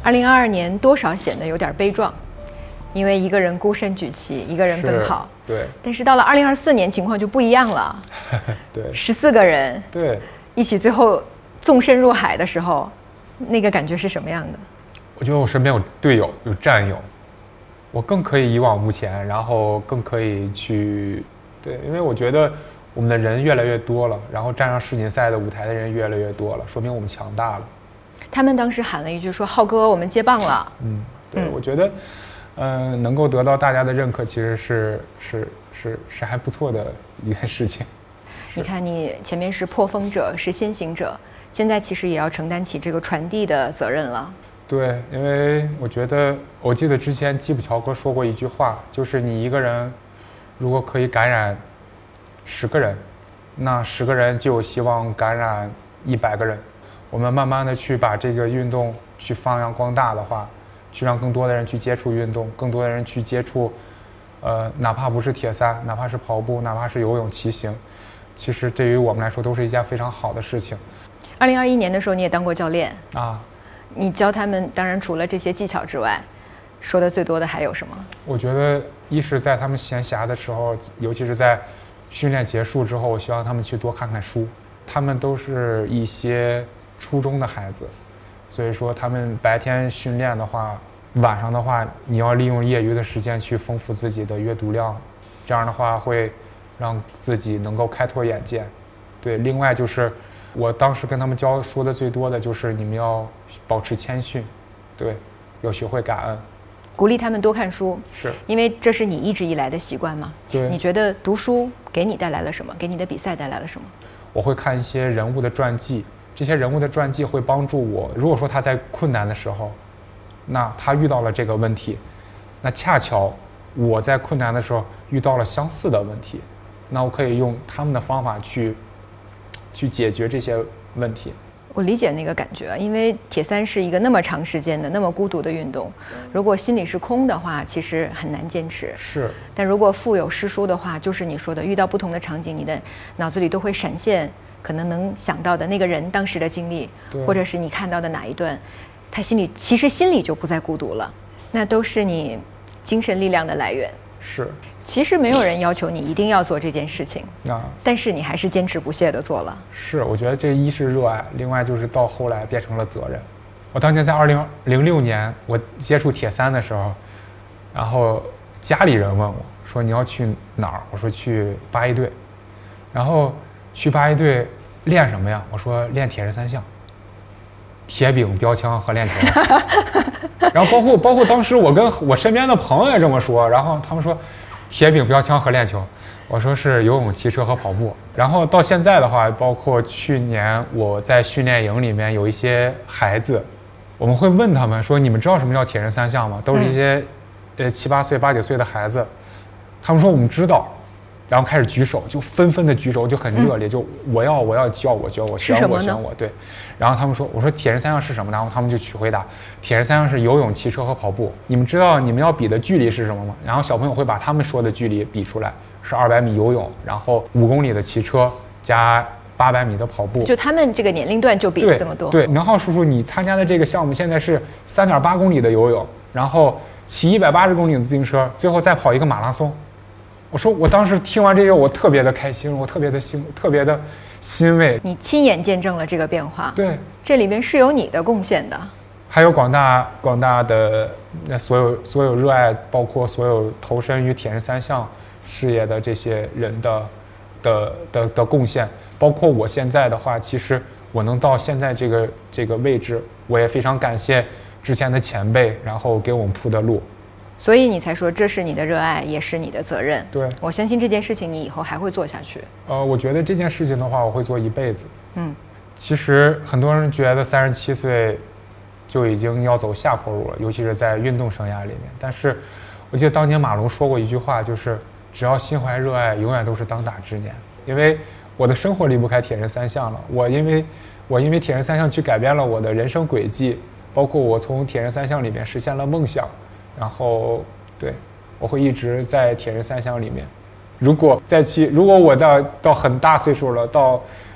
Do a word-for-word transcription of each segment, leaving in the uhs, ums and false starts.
二零二二年多少显得有点悲壮，因为一个人孤身举旗，一个人奔跑。 对。 但是到了二零二四年，情况就不一样了。 对。 十四个人。 对。 一起最后纵身入海的时候，那个感觉是什么样的？ 我觉得我身边有队友，有战友，我更可以一往无前，然后更可以去，对，因为我觉得我们的人越来越多了，然后站上世锦赛的舞台的人越来越多了，说明我们强大了。 他们当时喊了一句说：“浩哥，我们接棒了。” 嗯，对，嗯、我觉得，呃，能够得到大家的认可，其实是是是是还不错的一件事情。 你看，你前面是破风者，是先行者，现在其实也要承担起这个传递的责任了。 对，因为我觉得，我记得之前基普乔格说过一句话，就是你一个人如果可以感染十个人，那十个人就有希望感染一百个人。我们慢慢的去把这个运动去发扬光大的话，去让更多的人去接触运动，更多的人去接触，呃，哪怕不是铁三，哪怕是跑步，哪怕是游泳、骑行，其实对于我们来说都是一件非常好的事情。 二零二一年的时候，你也当过教练啊。 你教他们，当然除了这些技巧之外，说的最多的还有什么？ 我觉得一是在他们闲暇的时候，尤其是在训练结束之后，我希望他们去多看看书。他们都是一些初中的孩子，所以说他们白天训练的话，晚上的话你要利用业余的时间去丰富自己的阅读量，这样的话会让自己能够开拓眼界。对，另外就是我当时跟他们教说的最多的就是你们要保持谦逊，对，要学会感恩， 鼓励他们多看书， 是因为这是你一直以来的习惯吗？ 对。 你觉得读书给你带来了什么？给你的比赛带来了什么？ 我会看一些人物的传记，这些人物的传记会帮助我。如果说他在困难的时候，那他遇到了这个问题，那恰巧我在困难的时候遇到了相似的问题，那我可以用他们的方法去去解决这些问题。 我理解那个感觉，因为铁三是一个那么长时间的、那么孤独的运动，如果心里是空的话，其实很难坚持。 是。 但如果腹有诗书的话，就是你说的，遇到不同的场景，你的脑子里都会闪现可能能想到的那个人当时的经历，或者是你看到的哪一段，他心里其实心里就不再孤独了，那都是你精神力量的来源。 是。 其实没有人要求你一定要做这件事情， 啊， 但是你还是坚持不懈地做了。 是，我觉得这一是热爱，另外就是到后来变成了责任。我当年在二零零六年我接触铁三的时候，然后家里人问我说你要去哪儿？我说去八一队。然后去八一队练什么呀？我说练铁人三项，铁饼、标枪和链球。然后包括包括当时我跟我身边的朋友也这么说，然后他们说铁饼、标枪和链球，我说是游泳、骑车和跑步。然后到现在的话，包括去年我在训练营里面有一些孩子，我们会问他们说你们知道什么叫铁人三项吗？都是一些呃七八岁八九岁的孩子，他们说我们知道，然后开始举手，就纷纷的举手，就很热烈，就我要我要教我教我选我选我。对，然后他们说，我说铁人三项是什么？然后他们就去回答，铁人三项是游泳、骑车和跑步。你们知道你们要比的距离是什么吗？然后小朋友会把他们说的距离比出来，是二百米游泳，然后五公里的骑车加八百米的跑步。 就他们这个年龄段就比了这么多。 对，明浩叔叔，你参加的这个项目现在是三点八公里的游泳，然后骑一百八十公里的自行车，最后再跑一个马拉松。我说我当时听完这个，我特别的开心，我特别的欣，特别的欣慰。 你亲眼见证了这个变化， 对， 这里面是有你的贡献的， 还有广大广大的那所有所有热爱，包括所有投身于铁人三项事业的这些人的的的的贡献，包括我现在的话，其实我能到现在这个这个位置，我也非常感谢之前的前辈，然后给我们铺的路。 所以你才说这是你的热爱，也是你的责任。 对， 我相信这件事情你以后还会做下去。 呃，我觉得这件事情的话，我会做一辈子。 嗯， 其实很多人觉得三十七岁就已经要走下坡路了，尤其是在运动生涯里面。但是，我记得当年马龙说过一句话，就是只要心怀热爱，永远都是当打之年。因为我的生活离不开铁人三项了，我因为我因为铁人三项去改变了我的人生轨迹，包括我从铁人三项里面实现了梦想。然后，对，我会一直在铁人三项里面。如果再去，如果我到到很大岁数了，到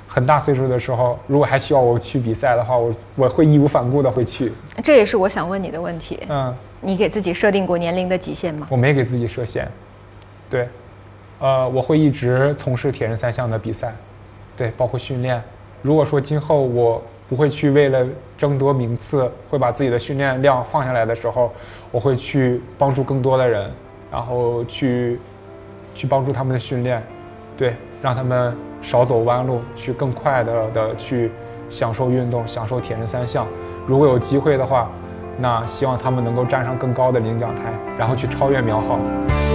很大岁数的时候，如果还需要我去比赛的话，我我会义无反顾的会去。 这也是我想问你的问题。 嗯， 你给自己设定过年龄的极限吗？ 我没给自己设限。对，呃，我会一直从事铁人三项的比赛，对，包括训练。如果说今后我不会去为了争夺名次，会把自己的训练量放下来的时候，我会去帮助更多的人，然后去去帮助他们的训练，对，让他们少走弯路，去更快的的去享受运动，享受铁人三项。如果有机会的话，那希望他们能够站上更高的领奖台，然后去超越苗浩。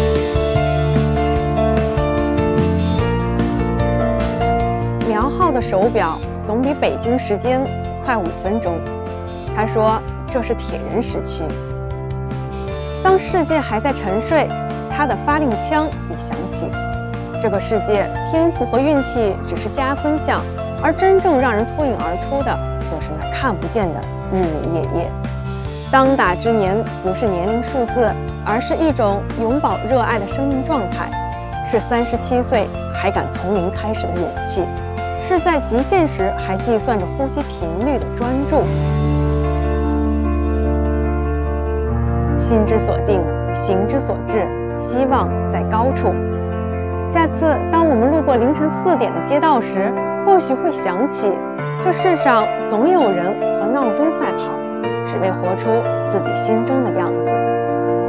苗浩的手表总比北京时间快五分钟。他说这是铁人时区。当世界还在沉睡，他的发令枪已响起。这个世界天赋和运气只是加分项，而真正让人脱颖而出的就是那看不见的日日夜夜。当打之年不是年龄数字，而是一种永葆热爱的生命状态，是三十七岁还敢从零开始的勇气，是在极限时还计算着呼吸频率的专注。心之所定，行之所至，希望在高处。下次当我们路过凌晨四点的街道时，或许会想起，这世上总有人和闹钟赛跑，只为活出自己心中的样子。